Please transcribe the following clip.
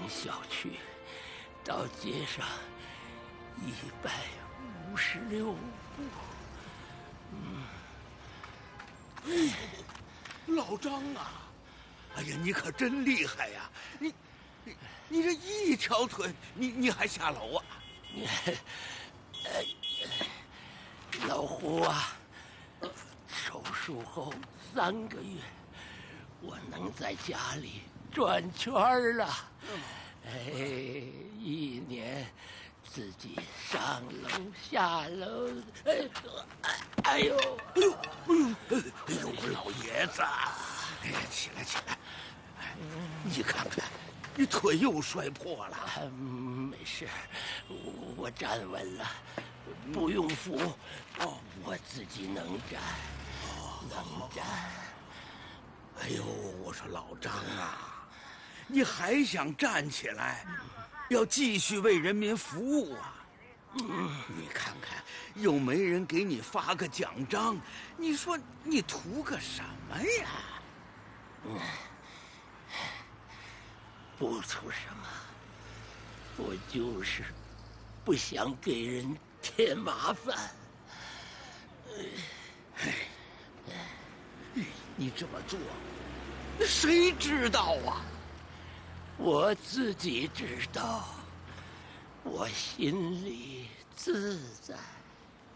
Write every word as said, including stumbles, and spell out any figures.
小区到街上一百五十六步。嗯， 哎，老张啊，哎呀，你可真厉害呀！你，你，你这一条腿，你你还下楼啊？ 哎，老胡啊，手术后三个月，我能在家里转圈了。哎，一年自己上楼下楼，哎，哎呦， 哎呦，哎呦，哎呦，我老爷子，哎呀，起来起来，哎，你看看，你腿又摔破了。 没事，我站稳了，不用扶，哦，我自己能站，能站。 哎呦，我说老张啊，你还想站起来，要继续为人民服务啊？嗯，你看看，又没人给你发个奖章，你说你图个什么呀？ 嗯，不图什么，我就是不想给人添麻烦。 哎，你这么做，谁知道啊？ 我自己知道，我心里自在。